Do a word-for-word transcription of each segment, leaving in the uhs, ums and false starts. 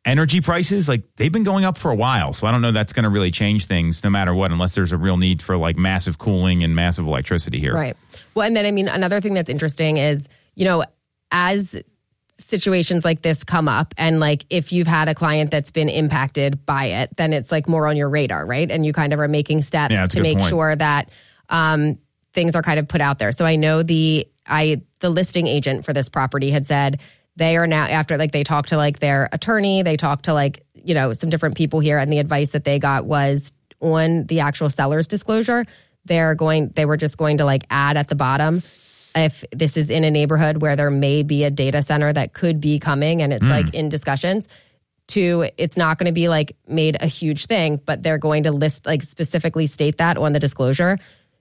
energy prices, like they've been going up for a while. So I don't know that's going to really change things no matter what, unless there's a real need for like massive cooling and massive electricity here. Right. Well, and then, I mean, another thing that's interesting is, you know, as situations like this come up and like if you've had a client that's been impacted by it, then it's like more on your radar, right? And you kind of are making steps yeah, to make point. sure that um, things are kind of put out there. So I know the I the listing agent for this property had said they are now, after like they talked to like their attorney, they talked to like, you know, some different people here, and the advice that they got was on the actual seller's disclosure, they're going, they were just going to like add at the bottom, if this is in a neighborhood where there may be a data center that could be coming and it's mm. like in discussions, to it's not going to be like made a huge thing, but they're going to list, like specifically state that on the disclosure.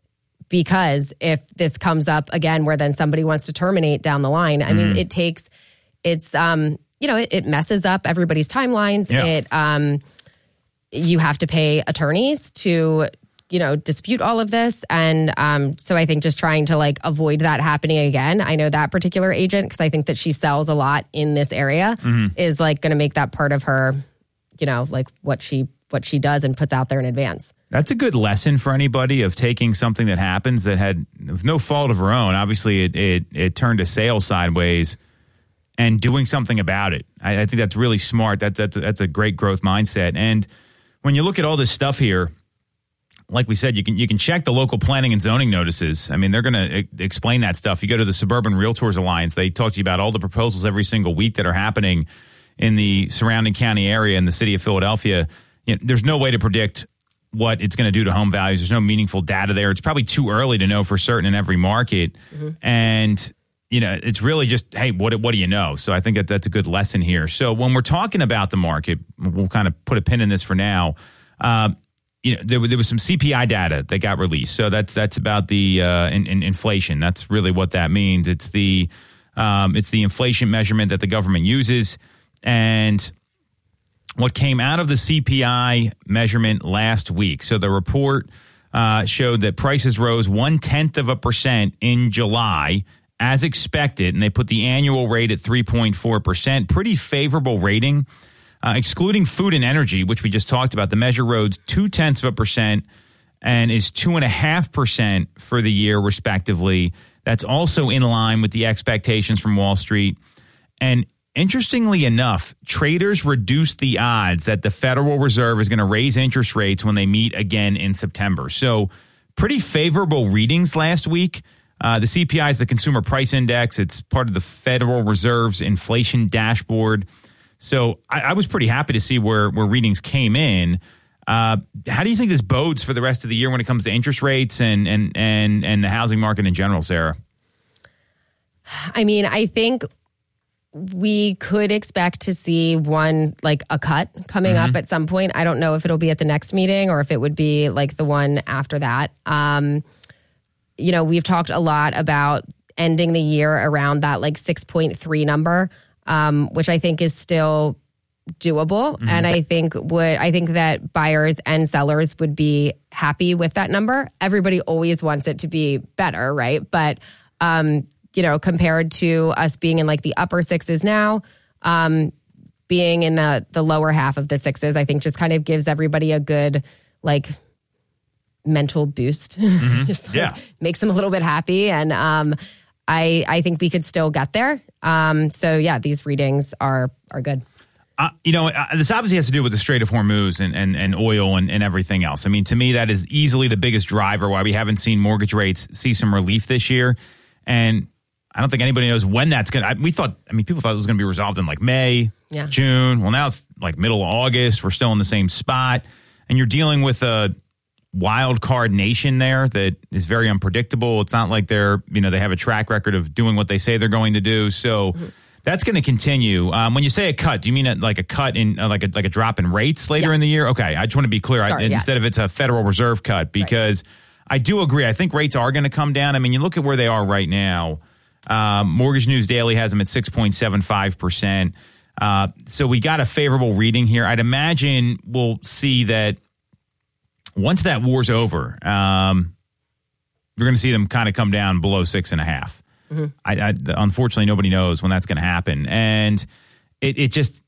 Because if this comes up again where then somebody wants to terminate down the line, I mm. mean, it takes, it's, um, you know, it, it messes up everybody's timelines. Yeah. It, um, you have to pay attorneys to, you know, dispute all of this. And um, so I think just trying to like avoid that happening again. I know that particular agent, because I think that she sells a lot in this area, mm-hmm. is like going to make that part of her, you know, like what she what she does and puts out there in advance. That's a good lesson for anybody of taking something that happens that had it was no fault of her own. Obviously, it it, it turned a sale sideways, and doing something about it. I, I think that's really smart. That, that's that's a great growth mindset. And when you look at all this stuff here, like we said, you can you can check the local planning and zoning notices. I mean, they're going to e- explain that stuff. You go to the Suburban Realtors Alliance, they talk to you about all the proposals every single week that are happening in the surrounding county area in the city of Philadelphia. You know, there's no way to predict what it's going to do to home values. There's no meaningful data there. It's probably too early to know for certain in every market. Mm-hmm. And, you know, it's really just, hey, what what do you know? So I think that that's a good lesson here. So when we're talking about the market, we'll kind of put a pin in this for now. Uh, You know, there, there was some C P I data that got released. So that's that's about the uh, in, in inflation. That's really what that means. It's the um, it's the inflation measurement that the government uses. And what came out of the C P I measurement last week. So the report uh, showed that prices rose one tenth of a percent in July as expected, and they put the annual rate at three point four percent. Pretty favorable rating. Uh, excluding food and energy, which we just talked about, the measure rose two-tenths of a percent and is two point five percent for the year, respectively. That's also in line with the expectations from Wall Street. And interestingly enough, traders reduced the odds that the Federal Reserve is going to raise interest rates when they meet again in September. So pretty favorable readings last week. Uh, the C P I is the Consumer Price Index. It's part of the Federal Reserve's inflation dashboard. So I, I was pretty happy to see where, where readings came in. Uh, how do you think this bodes for the rest of the year when it comes to interest rates and and and and the housing market in general, Sarah? I mean, I think we could expect to see one, like a cut coming mm-hmm. up at some point. I don't know if it'll be at the next meeting or if it would be like the one after that. Um, you know, we've talked a lot about ending the year around that like six point three number. Um, which I think is still doable. Mm-hmm. And I think would I think that buyers and sellers would be happy with that number. Everybody always wants it to be better, right? But, um, you know, compared to us being in like the upper sixes now, um, being in the, the lower half of the sixes, I think just kind of gives everybody a good, like, mental boost. Mm-hmm. just like, yeah. makes them a little bit happy. And, um, I, I think we could still get there. Um, so, yeah, these readings are are good. Uh, you know, uh, this obviously has to do with the Strait of Hormuz and, and, and oil and, and everything else. I mean, to me, that is easily the biggest driver why we haven't seen mortgage rates see some relief this year. And I don't think anybody knows when that's going to – we thought – I mean, people thought it was going to be resolved in like May, yeah. June. Well, now it's like middle of August. We're still in the same spot. And you're dealing with a – wild card nation there that is very unpredictable. It's not like they're, you know, they have a track record of doing what they say they're going to do. So mm-hmm. that's going to continue. Um, when you say a cut, do you mean a, like a cut in uh, like a like a drop in rates later yes. in the year? Okay, I just want to be clear. Sorry, I, yes. Instead of it's a Federal Reserve cut, because right. I do agree. I think rates are going to come down. I mean, you look at where they are right now. Um, Mortgage News Daily has them at six point seven five percent. Uh, so we got a favorable reading here. I'd imagine we'll see that once that war's over, um, you're going to see them kind of come down below six and a half. Mm-hmm. I, I, unfortunately, nobody knows when that's going to happen. And it, it just,